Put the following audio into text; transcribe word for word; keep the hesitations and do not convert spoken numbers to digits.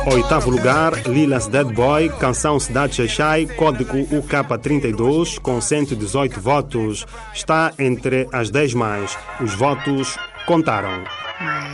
Oitavo lugar, Lilas Dead Boy, canção Cidade Xai-Xai, código U K trinta e dois, com cento e dezoito votos. Está entre as dez mais. Os votos contaram.